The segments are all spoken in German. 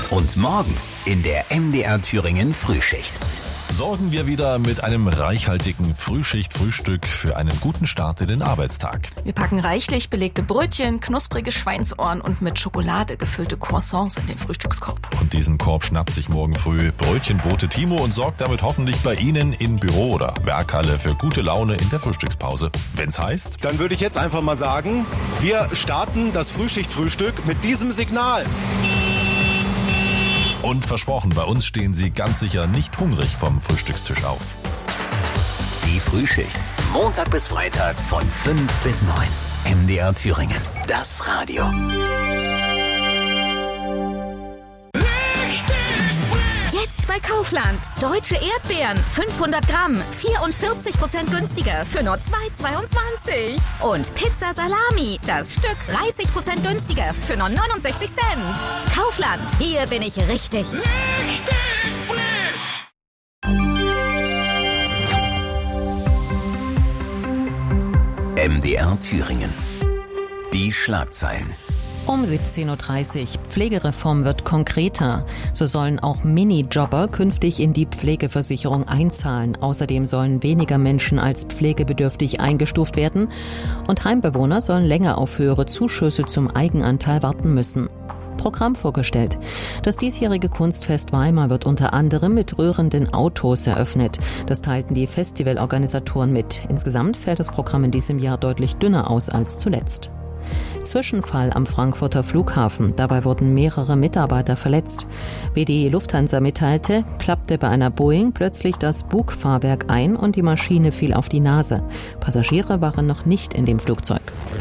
Und morgen in der MDR Thüringen Frühschicht. Sorgen wir wieder mit einem reichhaltigen Frühschicht-Frühstück für einen guten Start in den Arbeitstag. Wir packen reichlich belegte Brötchen, knusprige Schweinsohren und mit Schokolade gefüllte Croissants in den Frühstückskorb. Und diesen Korb schnappt sich morgen früh Brötchenbote Timo und sorgt damit hoffentlich bei Ihnen in Büro oder Werkhalle für gute Laune in der Frühstückspause. Wenn's heißt... Dann würde ich jetzt einfach mal sagen, wir starten das Frühschicht-Frühstück mit diesem Signal. Und versprochen, bei uns stehen Sie ganz sicher nicht hungrig vom Frühstückstisch auf. Die Frühschicht. Montag bis Freitag von 5 bis 9. MDR Thüringen. Das Radio. Jetzt bei Kaufland. Deutsche Erdbeeren. 500 Gramm. 44% günstiger für nur 2,22. Und Pizza Salami. Das Stück 30% günstiger für nur 69 Cent. Kaufland. Hier bin ich richtig. Richtig frisch. MDR Thüringen. Die Schlagzeilen. Um 17.30 Uhr. Pflegereform wird konkreter. So sollen auch Minijobber künftig in die Pflegeversicherung einzahlen. Außerdem sollen weniger Menschen als pflegebedürftig eingestuft werden. Und Heimbewohner sollen länger auf höhere Zuschüsse zum Eigenanteil warten müssen. Programm vorgestellt. Das diesjährige Kunstfest Weimar wird unter anderem mit rührenden Autos eröffnet. Das teilten die Festivalorganisatoren mit. Insgesamt fällt das Programm in diesem Jahr deutlich dünner aus als zuletzt. Zwischenfall am Frankfurter Flughafen. Dabei wurden mehrere Mitarbeiter verletzt. Wie die Lufthansa mitteilte, klappte bei einer Boeing plötzlich das Bugfahrwerk ein und die Maschine fiel auf die Nase. Passagiere waren noch nicht in dem Flugzeug.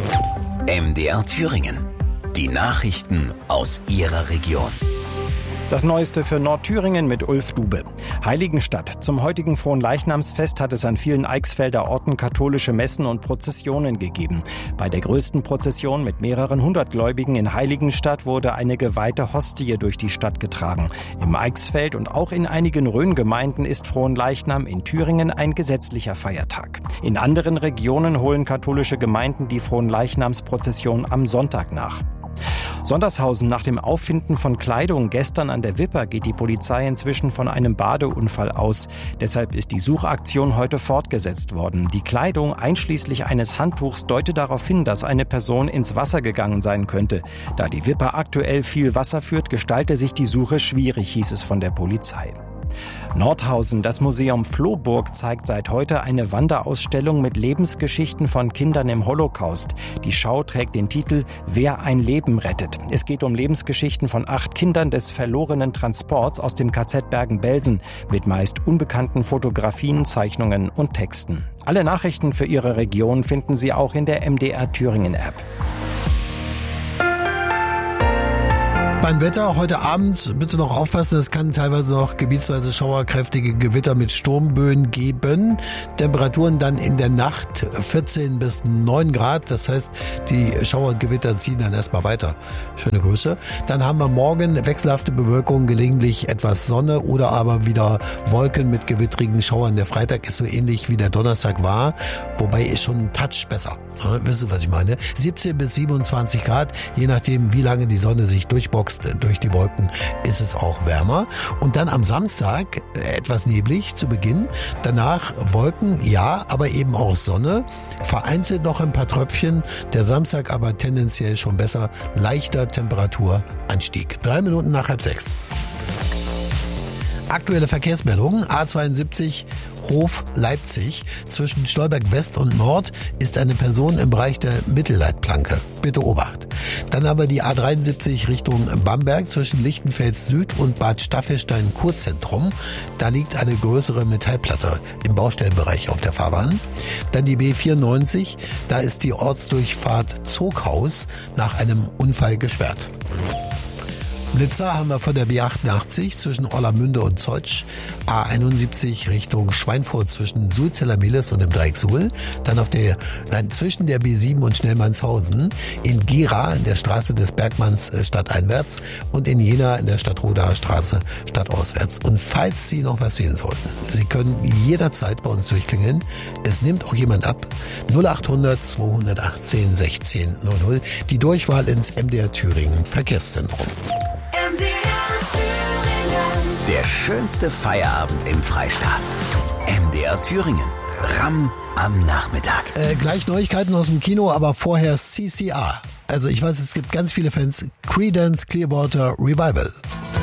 MDR Thüringen. Die Nachrichten aus Ihrer Region. Das Neueste für Nordthüringen mit Ulf Dube. Heiligenstadt. Zum heutigen Fronleichnamsfest hat es an vielen Eichsfelder Orten katholische Messen und Prozessionen gegeben. Bei der größten Prozession mit mehreren hundert Gläubigen in Heiligenstadt wurde eine geweihte Hostie durch die Stadt getragen. Im Eichsfeld und auch in einigen Rhöngemeinden ist Fronleichnam in Thüringen ein gesetzlicher Feiertag. In anderen Regionen holen katholische Gemeinden die Fronleichnamsprozession am Sonntag nach. Sondershausen. Nach dem Auffinden von Kleidung gestern an der Wipper geht die Polizei inzwischen von einem Badeunfall aus. Deshalb ist die Suchaktion heute fortgesetzt worden. Die Kleidung einschließlich eines Handtuchs deutet darauf hin, dass eine Person ins Wasser gegangen sein könnte. Da die Wipper aktuell viel Wasser führt, gestalte sich die Suche schwierig, hieß es von der Polizei. Nordhausen. Das Museum Flohburg zeigt seit heute eine Wanderausstellung mit Lebensgeschichten von Kindern im Holocaust. Die Schau trägt den Titel »Wer ein Leben rettet«. Es geht um Lebensgeschichten von 8 Kindern des verlorenen Transports aus dem KZ Bergen-Belsen mit meist unbekannten Fotografien, Zeichnungen und Texten. Alle Nachrichten für Ihre Region finden Sie auch in der MDR Thüringen App. Beim Wetter heute Abend bitte noch aufpassen, es kann teilweise noch gebietsweise schauerkräftige Gewitter mit Sturmböen geben. Temperaturen dann in der Nacht 14 bis 9 Grad, das heißt, die Schauer und Gewitter ziehen dann erstmal weiter. Schöne Grüße. Dann haben wir morgen wechselhafte Bewölkung, gelegentlich etwas Sonne oder aber wieder Wolken mit gewittrigen Schauern. Der Freitag ist so ähnlich wie der Donnerstag war, wobei ist schon ein Touch besser. Wisst ihr, was ich meine? 17 bis 27 Grad, je nachdem, wie lange die Sonne sich durchboxt durch die Wolken, ist es auch wärmer. Und dann am Samstag etwas neblig zu Beginn. Danach Wolken, ja, aber eben auch Sonne. Vereinzelt noch ein paar Tröpfchen. Der Samstag aber tendenziell schon besser. Leichter Temperaturanstieg. 3 Minuten nach 5:30. Aktuelle Verkehrsmeldungen. A72 Hof Leipzig. Zwischen Stolberg West und Nord ist eine Person im Bereich der Mittelleitplanke. Bitte Obacht. Dann haben wir die A73 Richtung Bamberg zwischen Lichtenfels Süd und Bad Staffelstein Kurzentrum. Da liegt eine größere Metallplatte im Baustellenbereich auf der Fahrbahn. Dann die B94. Da ist die Ortsdurchfahrt Zoghaus nach einem Unfall gesperrt. Blitzer haben wir von der B88 zwischen Orlamünde und Zotsch, A71 Richtung Schweinfurt zwischen Sulzeller-Mehlis und dem Dreieck Suhl, dann zwischen der B7 und Schnellmannshausen, in Gera in der Straße des Bergmanns stadteinwärts und in Jena in der Stadtrodaer Straße stadtauswärts. Und falls Sie noch was sehen sollten, Sie können jederzeit bei uns durchklingeln. Es nimmt auch jemand ab. 0800 218 16 00, die Durchwahl ins MDR Thüringen Verkehrszentrum. MDR Der schönste Feierabend im Freistaat. MDR Thüringen. Ram am Nachmittag. Gleich Neuigkeiten aus dem Kino, aber vorher CCR. Also ich weiß, es gibt ganz viele Fans. Creedence Clearwater Revival.